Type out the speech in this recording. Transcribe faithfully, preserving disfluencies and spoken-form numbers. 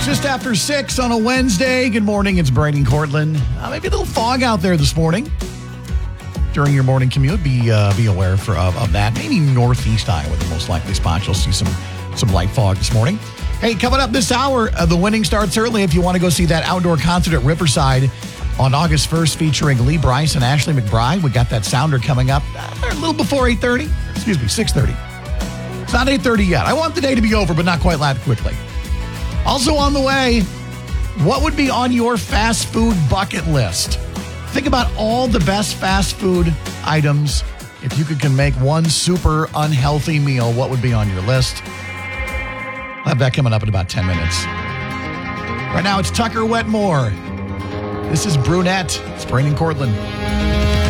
Just after six on a Wednesday. Good morning. It's Brady and Cortland. Uh, maybe a little fog out there this morning. During your morning commute, be uh, be aware for of, of that. Maybe northeast Iowa, the most likely spot. You'll see some some light fog this morning. Hey, coming up this hour, uh, the winning starts early. If you want to go see that outdoor concert at Riverside on August first, featuring Lee Brice and Ashley McBride. We got that sounder coming up uh, a little before eight thirty. Excuse me, six thirty. It's not eight thirty yet. I want the day to be over, but not quite that quickly. Also on the way, what would be on your fast food bucket list? Think about all the best fast food items. If you could make one super unhealthy meal, what would be on your list? I'll have that coming up in about ten minutes. Right now, it's Tucker Wetmore. This is Brunette. It's Brady and Cortland.